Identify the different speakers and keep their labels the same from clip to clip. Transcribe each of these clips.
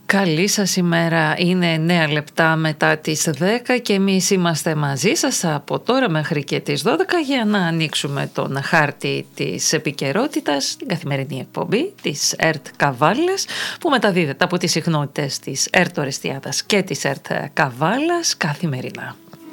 Speaker 1: Καλή σας ημέρα. Είναι 9 λεπτά μετά τις 10 και εμείς είμαστε μαζί σας από τώρα μέχρι και τις 12 για να ανοίξουμε τον χάρτη της επικαιρότητας, την καθημερινή εκπομπή της ΕΡΤ Καβάλας, που μεταδίδεται από τις συχνότητες της ΕΡΤ Ορεστιάδας και της ΕΡΤ Καβάλας καθημερινά.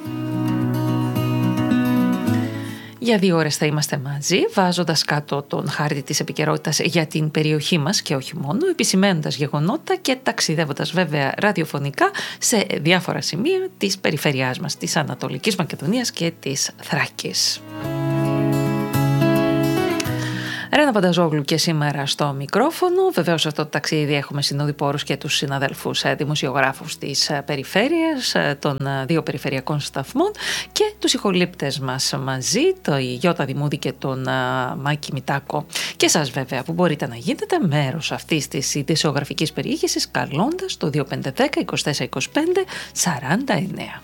Speaker 1: Για 2 ώρες θα είμαστε μαζί, βάζοντας κάτω τον χάρτη της επικαιρότητας για την περιοχή μας και όχι μόνο, επισημαίνοντας γεγονότα και ταξιδεύοντας βέβαια ραδιοφωνικά σε διάφορα σημεία της περιφερειάς μας, της Ανατολικής Μακεδονίας και της Θράκης. Ρένα Πανταζόγλου και σήμερα στο μικρόφωνο. Βεβαίως αυτό το ταξίδι έχουμε συνοδοιπόρους και τους συναδέλφους δημοσιογράφους της περιφέρειας, των 2 περιφερειακών σταθμών και τους ηχολήπτες μας μαζί, το Γιώτα Δημούδη και τον Μάκη Μητάκο. Και σας βέβαια που μπορείτε να γίνετε μέρος αυτής της ειδησιογραφικής περιήγησης καλώντας το 2510 24 25 49.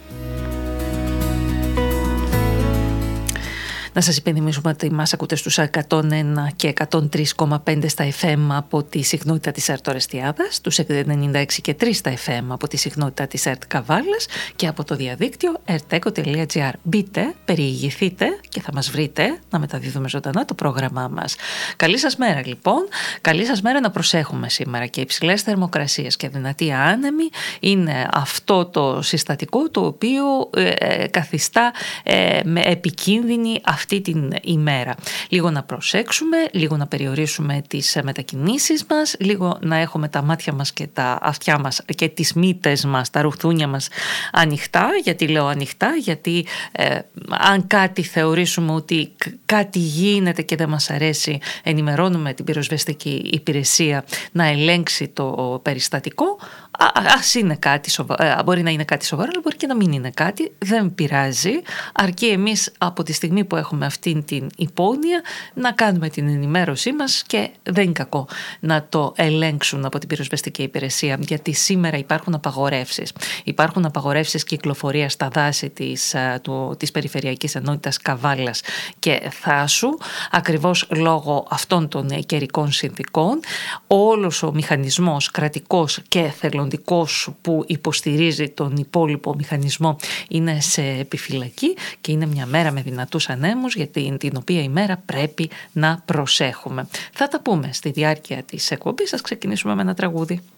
Speaker 1: Να σας υπενθυμίσουμε ότι μας ακούτε στους 101 και 103,5 στα FM από τη συχνότητα της ΕΡΤ Ορεστιάδας, στους 96 και 3 στα FM από τη συχνότητα της ΕΡΤ Καβάλας και από το διαδίκτυο erteco.gr. Μπείτε, περιηγηθείτε και θα μας βρείτε να μεταδίδουμε ζωντανά το πρόγραμμά μας. Καλή σας μέρα λοιπόν. Καλή σας μέρα. Να προσέχουμε σήμερα και υψηλές θερμοκρασίες και δυνατή άνεμη είναι αυτό το συστατικό το οποίο καθιστά με επικίνδυνη αυτή την ημέρα. Λίγο να προσέξουμε, λίγο να περιορίσουμε τις μετακινήσεις μας, λίγο να έχουμε τα μάτια μας και τα αυτιά μας και τις μύτες μας, τα ρουθούνια μας ανοιχτά. Γιατί λέω ανοιχτά? Γιατί αν κάτι θεωρήσουμε ότι κάτι γίνεται και δεν μας αρέσει, ενημερώνουμε την πυροσβεστική υπηρεσία να ελέγξει το περιστατικό. Ας είναι κάτι μπορεί να είναι κάτι σοβαρό, αλλά μπορεί και να μην είναι κάτι, δεν πειράζει, αρκεί εμείς από τη στιγμή που έχουμε αυτήν την υπόνοια να κάνουμε την ενημέρωσή μας και δεν είναι κακό να το ελέγξουν από την πυροσβεστική υπηρεσία, γιατί σήμερα υπάρχουν απαγορεύσεις. Υπάρχουν απαγορεύσεις κυκλοφορίας στα δάση της Περιφερειακής Ενότητας Καβάλας και Θάσου, ακριβώς λόγω αυτών των καιρικών συνθηκών. Όλος ο μηχανισμός κρατικός και θελοντικός που υποστηρίζει τον υπόλοιπο μηχανισμό είναι σε επιφυλακή και είναι μια μέρα με δυνατούς ανέμους, γιατί την οποία ημέρα πρέπει να προσέχουμε. Θα τα πούμε στη διάρκεια της εκπομπής. Ας ξεκινήσουμε με ένα τραγούδι.